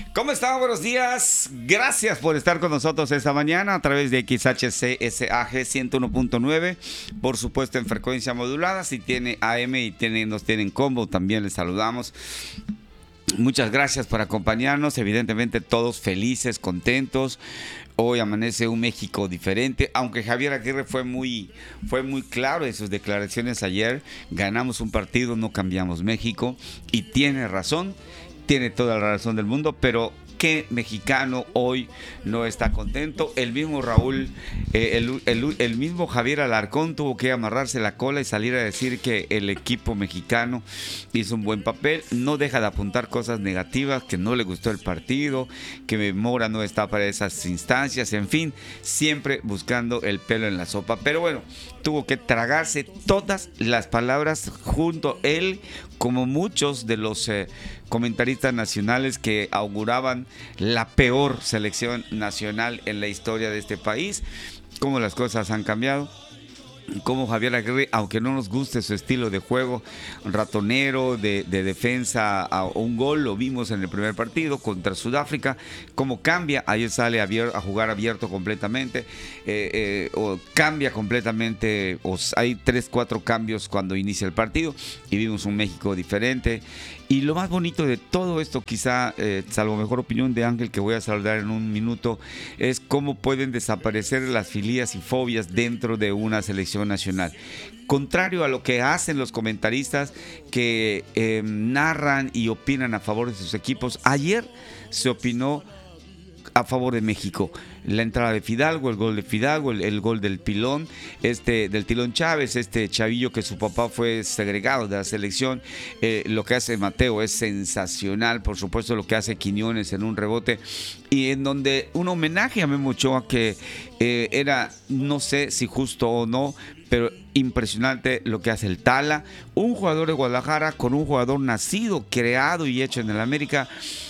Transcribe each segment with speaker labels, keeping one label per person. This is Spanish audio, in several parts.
Speaker 1: ¿Cómo están? Buenos días. Gracias por estar con nosotros esta mañana a través de XHCSAG 101.9. Por supuesto en frecuencia modulada. Si tiene AM y nos tienen combo, también les saludamos. Muchas gracias por acompañarnos. Evidentemente todos felices, contentos. Hoy amanece un México diferente, aunque Javier Aguirre fue muy claro en sus declaraciones ayer. Ganamos un partido, no cambiamos México. Y tiene razón. Tiene toda la razón del mundo, pero ¿qué mexicano hoy no está contento? El mismo Raúl, el mismo Javier Alarcón tuvo que amarrarse la cola y salir a decir que el equipo mexicano hizo un buen papel. No deja de apuntar cosas negativas, que no le gustó el partido, que Mora no está para esas instancias, en fin, siempre buscando el pelo en la sopa. Pero bueno, tuvo que tragarse todas las palabras junto a él, como muchos de los comentaristas nacionales que auguraban la peor selección nacional en la historia de este país. Cómo las cosas han cambiado. Como Javier Aguirre, aunque no nos guste su estilo de juego ratonero, de defensa a un gol, lo vimos en el primer partido contra Sudáfrica, cómo cambia, ayer sale a jugar abierto completamente, o cambia completamente, o hay 3-4 cambios cuando inicia el partido y vimos un México diferente. Y lo más bonito de todo esto, quizá, salvo mejor opinión de Ángel, que voy a saludar en un minuto, es cómo pueden desaparecer las filias y fobias dentro de una selección nacional. Contrario a lo que hacen los comentaristas que narran y opinan a favor de sus equipos, ayer se opinó a favor de México. La entrada de Fidalgo, el gol de Fidalgo, el gol del Pilón, del Tilón Chávez, chavillo que su papá fue segregado de la selección. Lo que hace Mateo es sensacional, por supuesto lo que hace Quiñones en un rebote, y en donde un homenaje a Memo Ochoa que era, no sé si justo o no, pero impresionante lo que hace el Tala, un jugador de Guadalajara con un jugador nacido, creado y hecho en el América.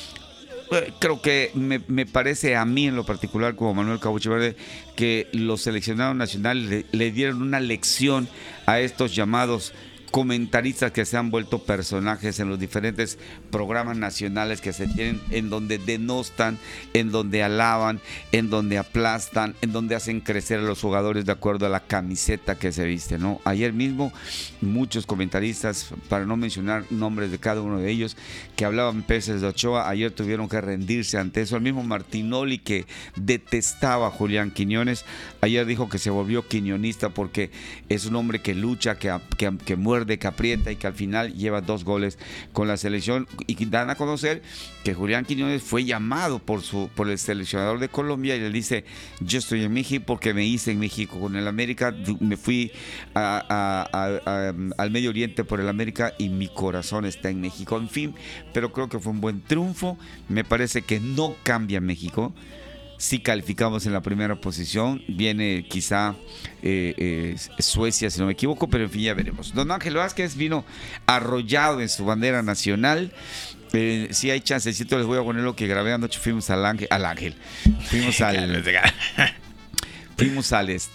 Speaker 1: Creo que me parece a mí en lo particular, como Manuel Caucho Verde, que los seleccionados nacionales le dieron una lección a estos llamados comentaristas que se han vuelto personajes en los diferentes programas nacionales que se tienen, en donde denostan, en donde alaban, en donde aplastan, en donde hacen crecer a los jugadores de acuerdo a la camiseta que se viste, ¿no? Ayer mismo muchos comentaristas, para no mencionar nombres de cada uno de ellos, que hablaban peces de Ochoa, ayer tuvieron que rendirse ante eso. El mismo Martinoli, que detestaba a Julián Quiñones, ayer dijo que se volvió quiñonista porque es un hombre que lucha, que muerde, que aprieta y que al final lleva 2 goles con la selección. Y dan a conocer que Julián Quiñones fue llamado por el seleccionador de Colombia y le dice: yo estoy en México porque me hice en México con el América, me fui al Medio Oriente por el América y mi corazón está en México. En fin, pero creo que fue un buen triunfo. Me parece que no cambia México. Si calificamos en la primera posición, viene quizá Suecia, si no me equivoco, pero en fin, ya veremos. Don Ángel Vázquez vino arrollado en su bandera nacional. Si hay chancecito, les voy a poner lo que grabé anoche. Fuimos al Ángel. Fuimos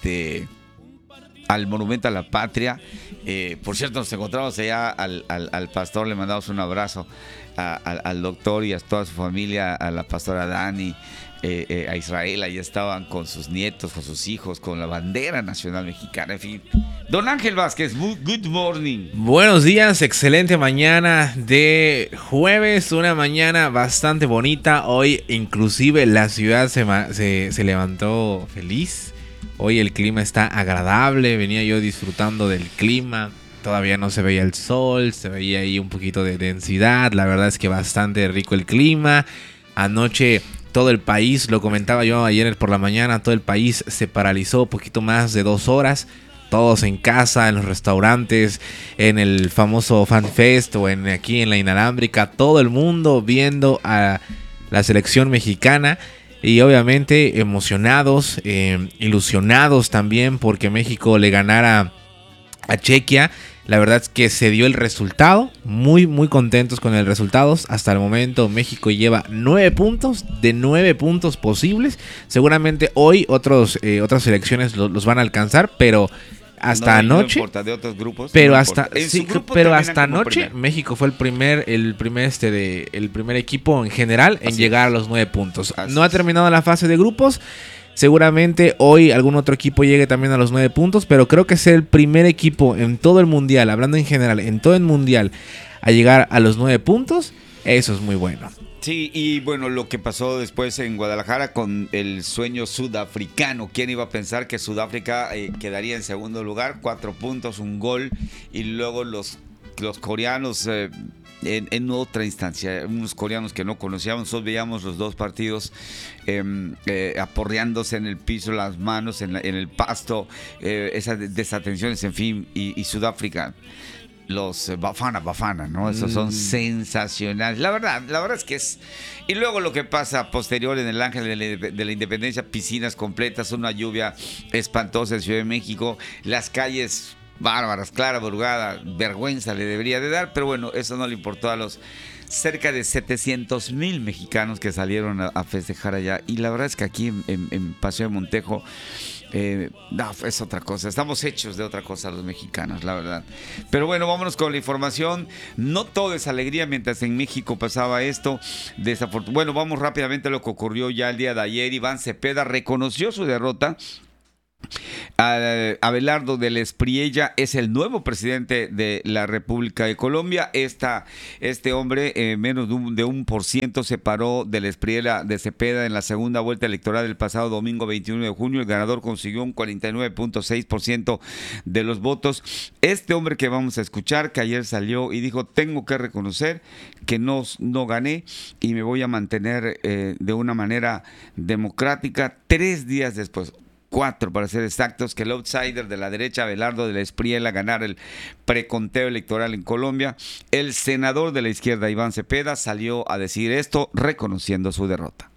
Speaker 1: al Monumento a la Patria. Por cierto, nos encontramos allá al pastor, le mandamos un abrazo al doctor y a toda su familia, a la pastora Dani, a Israel. Ahí estaban con sus nietos, con sus hijos, con la bandera nacional mexicana. En fin, don Ángel Vázquez, good morning.
Speaker 2: Buenos días, excelente mañana de jueves, una mañana bastante bonita. Hoy inclusive la ciudad se levantó feliz. Hoy el clima está agradable, venía yo disfrutando del clima. Todavía no se veía el sol, se veía ahí un poquito de densidad. La verdad es que bastante rico el clima. Anoche todo el país, lo comentaba yo ayer por la mañana, todo el país se paralizó poquito más de 2 horas. Todos en casa, en los restaurantes, en el famoso Fan Fest o aquí en la Inalámbrica. Todo el mundo viendo a la selección mexicana. Y obviamente emocionados, ilusionados también porque México le ganara a Chequia. La verdad es que se dio el resultado, muy muy contentos con el resultado. Hasta el momento México lleva 9 puntos de 9 puntos posibles. Seguramente hoy otras selecciones los van a alcanzar, pero hasta
Speaker 1: no,
Speaker 2: anoche.
Speaker 1: No importa, de otros grupos.
Speaker 2: Pero
Speaker 1: no
Speaker 2: hasta sí, pero hasta anoche México fue el primer equipo en general en llegar a los 9 puntos. No ha terminado la fase de grupos. Seguramente hoy algún otro equipo llegue también a los 9 puntos, pero creo que es el primer equipo en todo el mundial, hablando en general, en todo el mundial, a llegar a los 9 puntos. Eso es muy bueno.
Speaker 1: Sí, y bueno, lo que pasó después en Guadalajara con el sueño sudafricano. ¿Quién iba a pensar que Sudáfrica quedaría en segundo lugar? 4 puntos, un gol, y luego los coreanos en otra instancia, unos coreanos que no conocíamos. Nosotros veíamos los dos partidos aporreándose en el piso, las manos en el pasto, esas desatenciones, en fin, y Sudáfrica. Los Bafana, ¿no? Esos son sensacionales. La verdad es que es... Y luego lo que pasa posterior en el Ángel de la Independencia, piscinas completas, una lluvia espantosa en Ciudad de México, las calles bárbaras, Clara Burgada, vergüenza le debería de dar, pero bueno, eso no le importó a los cerca de 700,000 mexicanos que salieron a festejar allá. Y la verdad es que aquí en Paseo de Montejo, no, es otra cosa. Estamos hechos de otra cosa los mexicanos, la verdad. Pero bueno, vámonos con la información. No todo es alegría mientras en México pasaba esto. Bueno, vamos rápidamente a lo que ocurrió ya el día de ayer. Iván Cepeda reconoció su derrota. Abelardo de la Espriella es el nuevo presidente de la República de Colombia. Este hombre, menos de 1%, se paró de la Espriella de Cepeda en la segunda vuelta electoral del pasado domingo 21 de junio. El ganador consiguió un 49.6% de los votos. Este hombre que vamos a escuchar, que ayer salió y dijo: tengo que reconocer que no gané y me voy a mantener de una manera democrática. 3 días después, 4 para ser exactos, que el outsider de la derecha, Abelardo de la Espriella, ganara el preconteo electoral en Colombia. El senador de la izquierda, Iván Cepeda, salió a decir esto, reconociendo su derrota.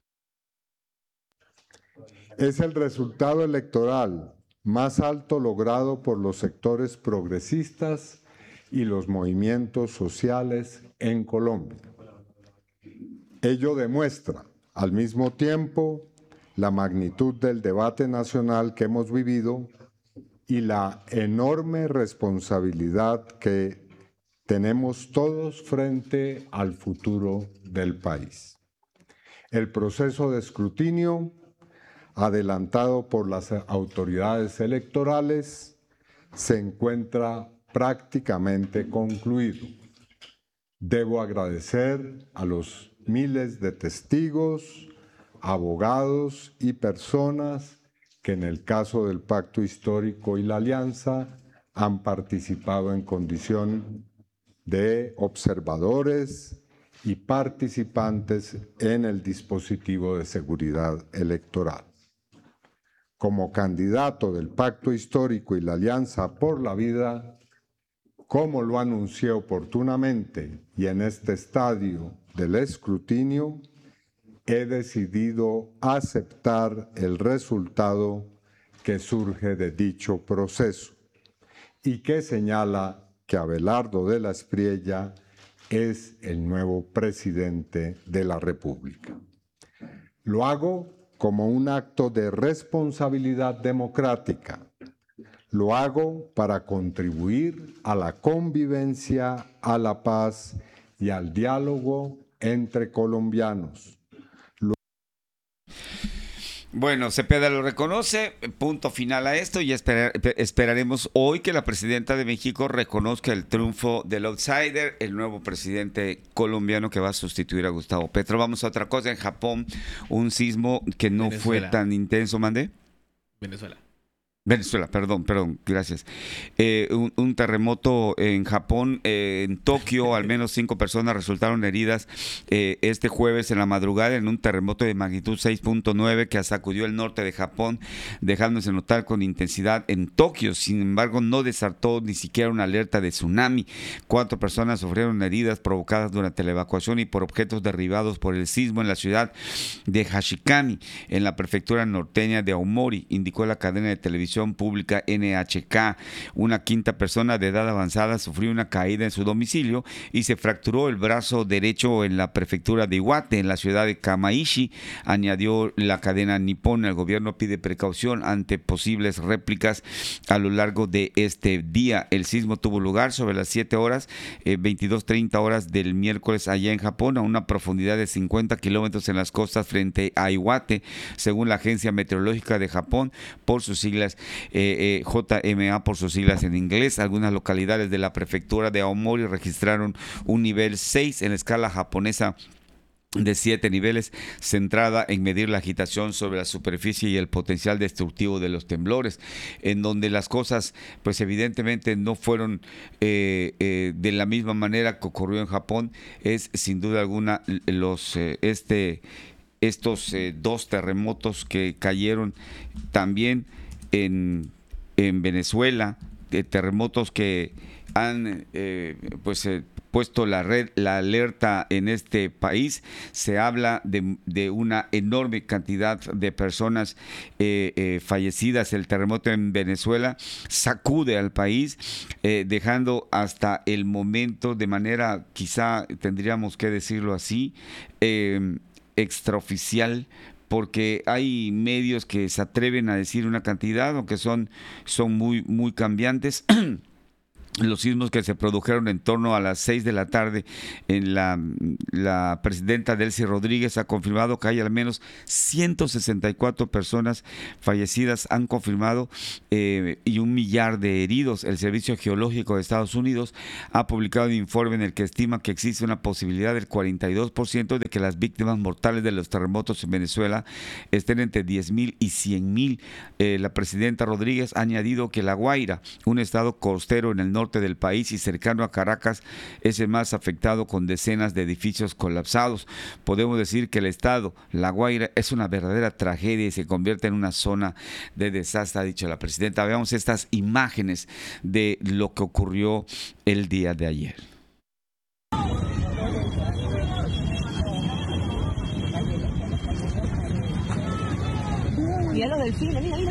Speaker 3: Es el resultado electoral más alto logrado por los sectores progresistas y los movimientos sociales en Colombia. Ello demuestra, al mismo tiempo, la magnitud del debate nacional que hemos vivido y la enorme responsabilidad que tenemos todos frente al futuro del país. El proceso de escrutinio, adelantado por las autoridades electorales, se encuentra prácticamente concluido. Debo agradecer a los miles de testigos, abogados y personas que en el caso del Pacto Histórico y la Alianza han participado en condición de observadores y participantes en el dispositivo de seguridad electoral. Como candidato del Pacto Histórico y la Alianza por la Vida, como lo anuncié oportunamente y en este estadio del escrutinio, he decidido aceptar el resultado que surge de dicho proceso y que señala que Abelardo de la Espriella es el nuevo presidente de la República. Lo hago como un acto de responsabilidad democrática. Lo hago para contribuir a la convivencia, a la paz y al diálogo entre colombianos.
Speaker 1: Bueno, Cepeda lo reconoce, punto final a esto, y esperaremos hoy que la presidenta de México reconozca el triunfo del outsider, el nuevo presidente colombiano que va a sustituir a Gustavo Petro. Vamos a otra cosa. En Japón, un sismo que no fue tan intenso. ¿Mandé? Venezuela, perdón, gracias. Un terremoto en Japón, en Tokio, al menos 5 personas resultaron heridas este jueves en la madrugada en un terremoto de magnitud 6.9 que sacudió el norte de Japón, dejándose notar con intensidad en Tokio. Sin embargo, no desató ni siquiera una alerta de tsunami. 4 personas sufrieron heridas provocadas durante la evacuación y por objetos derribados por el sismo en la ciudad de Hashikami, en la prefectura norteña de Aomori, indicó la cadena de televisión Educación Pública NHK. Una quinta persona de edad avanzada sufrió una caída en su domicilio y se fracturó el brazo derecho en la prefectura de Iwate, en la ciudad de Kamaishi, añadió la cadena Nippon. El gobierno pide precaución ante posibles réplicas a lo largo de este día. El sismo tuvo lugar sobre las 7 horas, 22:30 horas del miércoles allá en Japón, a una profundidad de 50 kilómetros en las costas frente a Iwate, según la Agencia Meteorológica de Japón, por sus siglas JMA, por sus siglas en inglés. Algunas localidades de la prefectura de Aomori registraron un nivel 6 en la escala japonesa de 7 niveles, centrada en medir la agitación sobre la superficie y el potencial destructivo de los temblores, en donde las cosas pues evidentemente no fueron de la misma manera que ocurrió en Japón. Es sin duda alguna estos 2 terremotos que cayeron también en Venezuela, terremotos que han puesto la alerta en este país. Se habla de una enorme cantidad de personas fallecidas. El terremoto en Venezuela sacude al país, dejando hasta el momento, de manera quizá tendríamos que decirlo así, extraoficial, porque hay medios que se atreven a decir una cantidad, aunque son muy, muy cambiantes. Los sismos que se produjeron en torno a las 6 de la tarde, en la presidenta Delcy Rodríguez ha confirmado que hay al menos 164 personas fallecidas, han confirmado, y 1 millar de heridos. El Servicio Geológico de Estados Unidos ha publicado un informe en el que estima que existe una posibilidad del 42% de que las víctimas mortales de los terremotos en Venezuela estén entre 10,000 y 100,000. La presidenta Rodríguez ha añadido que La Guaira, un estado costero en el norte del país y cercano a Caracas, es el más afectado, con decenas de edificios colapsados. Podemos decir que el estado La Guaira es una verdadera tragedia y se convierte en una zona de desastre, ha dicho la presidenta. Veamos estas imágenes de lo que ocurrió el día de ayer.
Speaker 4: Mira los delfines, mira.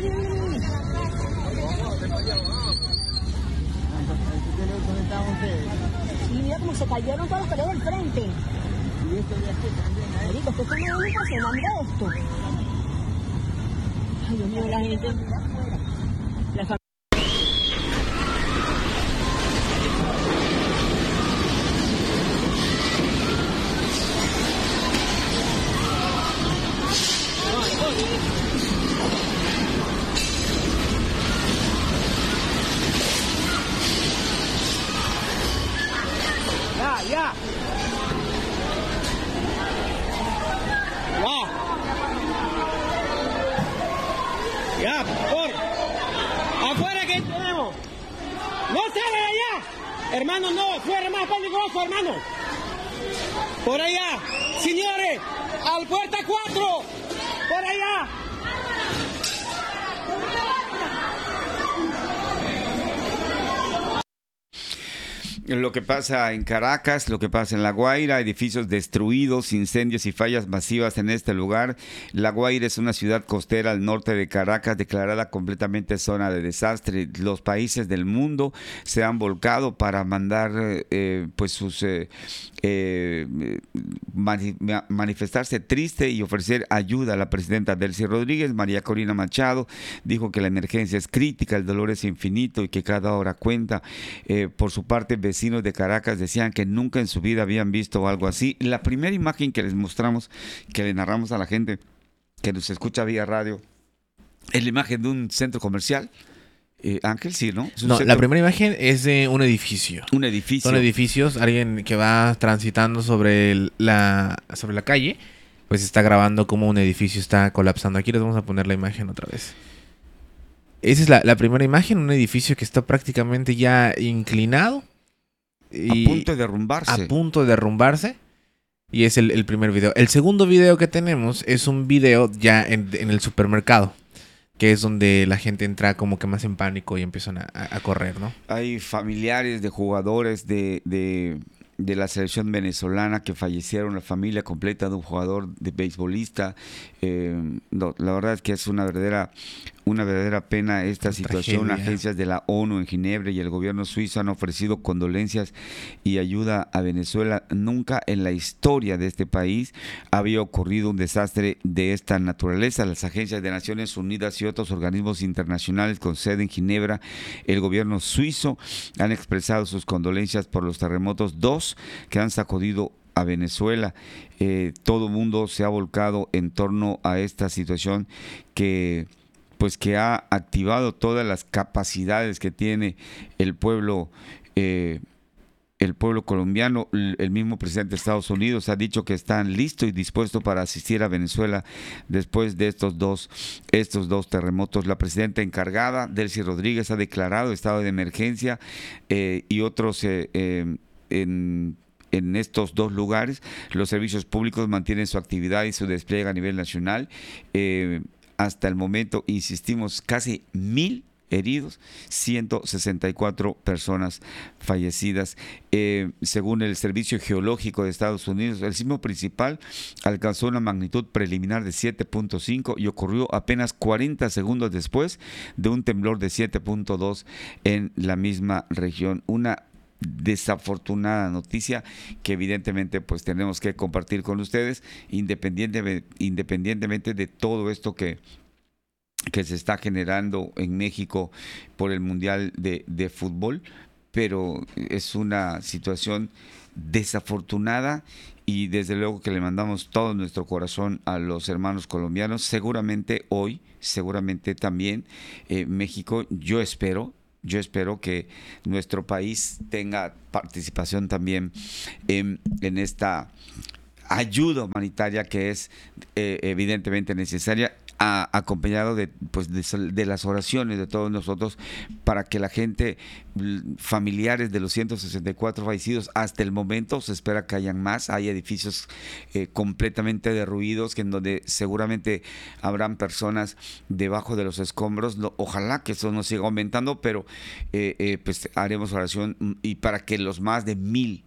Speaker 4: Y mira cómo se cayeron todas las paredes del frente. Marico, esto es muy impresionante esto. Ay, Dios mío, la gente. Ya. Ya, por afuera que tenemos. No sale de allá. Hermano, no, afuera es más peligroso, hermano. Por allá. Señores, al puerta 4. Por allá.
Speaker 1: Lo que pasa en Caracas, lo que pasa en La Guaira, edificios destruidos, incendios y fallas masivas en este lugar. La Guaira es una ciudad costera al norte de Caracas, declarada completamente zona de desastre. Los países del mundo se han volcado para mandar manifestarse triste y ofrecer ayuda a la presidenta Delcy Rodríguez. María Corina Machado dijo que la emergencia es crítica, el dolor es infinito y que cada hora cuenta. Por su parte, vecinos de Caracas decían que nunca en su vida habían visto algo así. La primera imagen que les mostramos, que le narramos a la gente que nos escucha vía radio, es la imagen de un centro comercial. Ángel, sí, ¿no?
Speaker 2: No, la primera imagen es de un edificio.
Speaker 1: Un edificio.
Speaker 2: Son edificios, alguien que va transitando sobre la calle, pues está grabando cómo un edificio está colapsando. Aquí les vamos a poner la imagen otra vez. Esa es la primera imagen, un edificio que está prácticamente ya inclinado. Y
Speaker 1: a punto de derrumbarse.
Speaker 2: A punto de derrumbarse. Y es el primer video. El segundo video que tenemos es un video ya en el supermercado, que es donde la gente entra como que más en pánico y empiezan a correr, ¿no?
Speaker 1: Hay familiares de jugadores de la selección venezolana que fallecieron, la familia completa de un jugador de beisbolista. No, la verdad es que es una verdadera una verdadera pena esta situación.
Speaker 2: Tragedia.
Speaker 1: Agencias de la ONU en Ginebra y el gobierno suizo han ofrecido condolencias y ayuda a Venezuela. Nunca en la historia de este país había ocurrido un desastre de esta naturaleza. Las agencias de Naciones Unidas y otros organismos internacionales con sede en Ginebra, el gobierno suizo, han expresado sus condolencias por los terremotos 2 que han sacudido a Venezuela. Todo el mundo se ha volcado en torno a esta situación que ha activado todas las capacidades que tiene el pueblo colombiano. El mismo presidente de Estados Unidos ha dicho que están listos y dispuestos para asistir a Venezuela después de estos dos terremotos. La presidenta encargada, Delcy Rodríguez, ha declarado estado de emergencia y otros en estos dos lugares. Los servicios públicos mantienen su actividad y su despliegue a nivel nacional. Hasta el momento, insistimos, casi 1,000 heridos, 164 personas fallecidas. Según el Servicio Geológico de Estados Unidos, el sismo principal alcanzó una magnitud preliminar de 7.5 y ocurrió apenas 40 segundos después de un temblor de 7.2 en la misma región. Una desafortunada noticia que evidentemente pues tenemos que compartir con ustedes, independientemente de todo esto que se está generando en México por el Mundial de Fútbol, pero es una situación desafortunada y desde luego que le mandamos todo nuestro corazón a los hermanos colombianos. Seguramente hoy, seguramente también México, yo espero que nuestro país tenga participación también en esta ayuda humanitaria que es evidentemente necesaria, acompañado de las oraciones de todos nosotros para que la gente, familiares de los 164 fallecidos, hasta el momento se espera que hayan más. Hay edificios completamente derruidos en donde seguramente habrán personas debajo de los escombros. Ojalá que eso no siga aumentando, pero pues haremos oración y para que los más de 1,000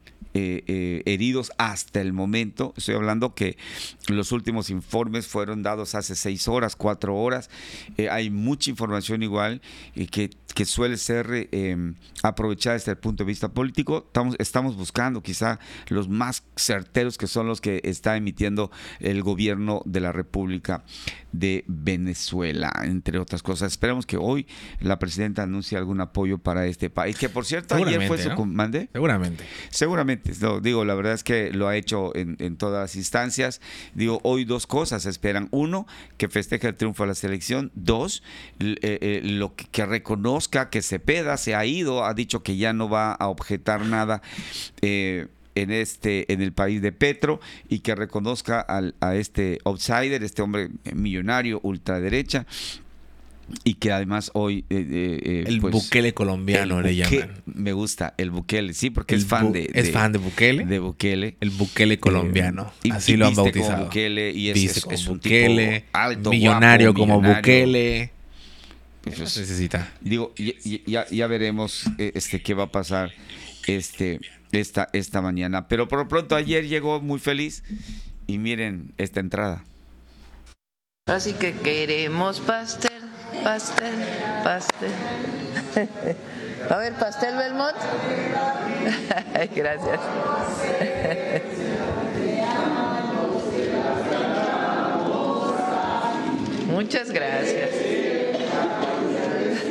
Speaker 1: heridos hasta el momento, estoy hablando que los últimos informes fueron dados hace 6 horas, 4 horas, hay mucha información igual que suele ser aprovechada desde el punto de vista político. Estamos buscando quizá los más certeros, que son los que está emitiendo el gobierno de la República de Venezuela, entre otras cosas. Esperamos que hoy la presidenta anuncie algún apoyo para este país, que por cierto ayer fue su ¿Mande? Seguramente, no, digo, la verdad es que lo ha hecho en todas las instancias. Digo, hoy 2 cosas se esperan: 1, que festeje el triunfo de la selección; 2, lo que reconozca que Cepeda se ha ido, ha dicho que ya no va a objetar nada en el país de Petro, y que reconozca a este outsider, este hombre millonario ultraderecha, y que además hoy
Speaker 2: el Bukele colombiano le llaman.
Speaker 1: Me gusta el Bukele, sí, porque es fan de
Speaker 2: Bukele.
Speaker 1: De Bukele.
Speaker 2: El Bukele colombiano. Así lo han bautizado.
Speaker 1: Como Bukele, y es un
Speaker 2: Bukele,
Speaker 1: tipo alto,
Speaker 2: millonario,
Speaker 1: guapo,
Speaker 2: como Bukele.
Speaker 1: Pues,
Speaker 2: necesita.
Speaker 1: Digo, ya veremos qué va a pasar esta mañana. Pero por lo pronto ayer llegó muy feliz y miren esta entrada.
Speaker 5: Así que queremos pastel. A ver, pastel Belmont. Gracias. Muchas gracias.